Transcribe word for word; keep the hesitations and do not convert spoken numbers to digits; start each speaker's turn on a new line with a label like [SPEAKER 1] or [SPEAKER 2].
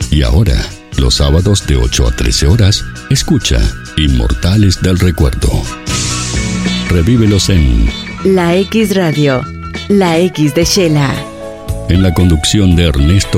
[SPEAKER 1] Y ahora, los sábados de ocho a trece horas, escucha Inmortales del Recuerdo. Revívelos en
[SPEAKER 2] La X Radio, la X de Shela.
[SPEAKER 1] En la conducción de Ernesto